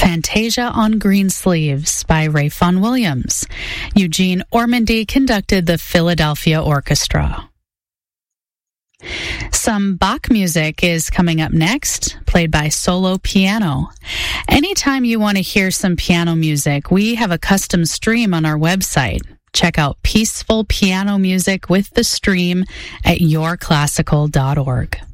Fantasia on Green Sleeves by Ralph Vaughan Williams. Eugene Ormandy conducted the Philadelphia Orchestra. Some Bach music is coming up next, played by solo piano. Anytime you want to hear some piano music, we have a custom stream on our website. Check out Peaceful Piano Music with the Stream at yourclassical.org.